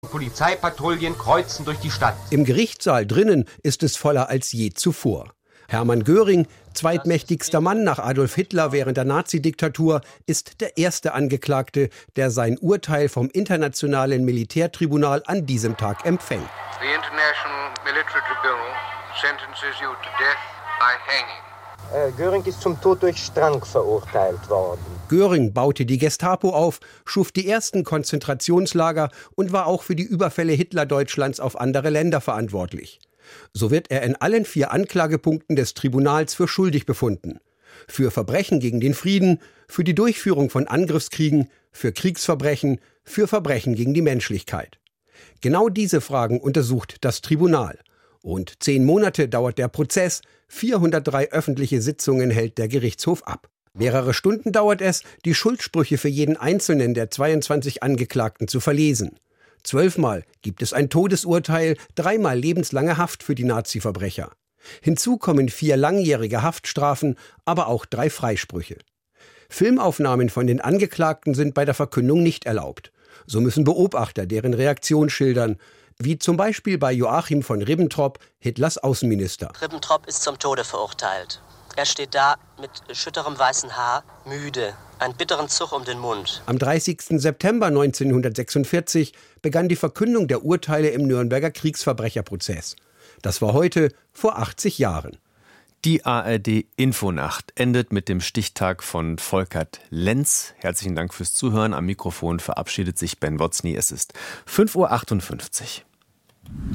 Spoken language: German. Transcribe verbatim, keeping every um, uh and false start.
Polizeipatrouillen kreuzen durch die Stadt. Im Gerichtssaal drinnen ist es voller als je zuvor. Hermann Göring, zweitmächtigster Mann nach Adolf Hitler während der Nazidiktatur, ist der erste Angeklagte, der sein Urteil vom Internationalen Militärtribunal an diesem Tag empfängt. The International Military Tribunal sentences you to death by hanging. Göring ist zum Tod durch Strang verurteilt worden. Göring baute die Gestapo auf, schuf die ersten Konzentrationslager und war auch für die Überfälle Hitlerdeutschlands auf andere Länder verantwortlich. So wird er in allen vier Anklagepunkten des Tribunals für schuldig befunden. Für Verbrechen gegen den Frieden, für die Durchführung von Angriffskriegen, für Kriegsverbrechen, für Verbrechen gegen die Menschlichkeit. Genau diese Fragen untersucht das Tribunal. Rund zehn Monate dauert der Prozess, vierhundertdrei öffentliche Sitzungen hält der Gerichtshof ab. Mehrere Stunden dauert es, die Schuldsprüche für jeden einzelnen der zweiundzwanzig Angeklagten zu verlesen. Zwölfmal gibt es ein Todesurteil, dreimal lebenslange Haft für die Nazi-Verbrecher. Hinzu kommen vier langjährige Haftstrafen, aber auch drei Freisprüche. Filmaufnahmen von den Angeklagten sind bei der Verkündung nicht erlaubt. So müssen Beobachter deren Reaktion schildern, wie zum Beispiel bei Joachim von Ribbentrop, Hitlers Außenminister. Ribbentrop ist zum Tode verurteilt. Er steht da mit schütterem weißen Haar, müde, einen bitteren Zug um den Mund. Am dreißigsten September neunzehnhundertsechsundvierzig begann die Verkündung der Urteile im Nürnberger Kriegsverbrecherprozess. Das war heute vor achtzig Jahren. Die A R D-Infonacht endet mit dem Stichtag von Volkert Lenz. Herzlichen Dank fürs Zuhören. Am Mikrofon verabschiedet sich Ben Wotzny. Es ist fünf Uhr achtundfünfzig.